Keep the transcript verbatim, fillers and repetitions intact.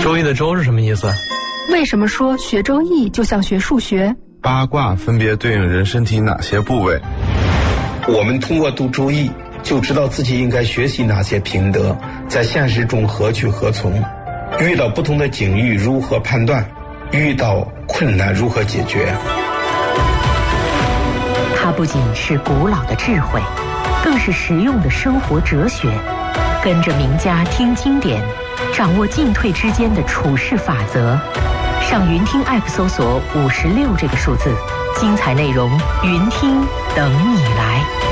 周易的周是什么意思？ 为什么说学周易就像学数学？ 八卦分别对应人身体哪些部位？ 我们通过读周易就知道自己应该学习哪些品德，在现实中何去何从，遇到不同的境遇如何判断，遇到困难如何解决。 它不仅是古老的智慧，更是实用的生活哲学。跟着名家听经典，掌握进退之间的处事法则。上云听 App 搜索五十六这个数字，精彩内容云听等你来。